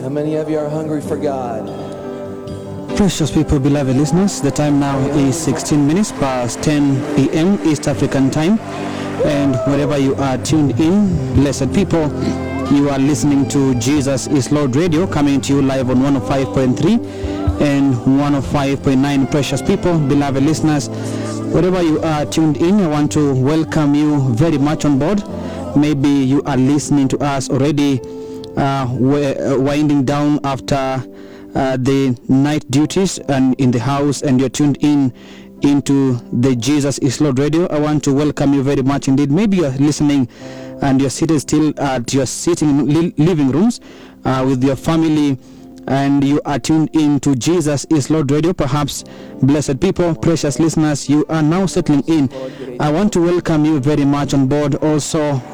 How many of you are hungry for God? Precious people, beloved listeners, the time now is 16 minutes past 10 p.m. East African time. And wherever you are tuned in, blessed people, you are listening to Jesus is Lord Radio, coming to you live on 105.3 and 105.9. Precious people, beloved listeners, wherever you are tuned in, I want to welcome you very much on board. Maybe you are listening to us already, winding down after the night duties and in the house, and you're tuned in into the Jesus is Lord Radio. I want to welcome you very much indeed. Maybe you're listening and you're seated still at your sitting in living rooms with your family, and you are tuned in to Jesus is Lord Radio. Perhaps, blessed people, precious listeners, you are now settling in. I want to welcome you very much on board also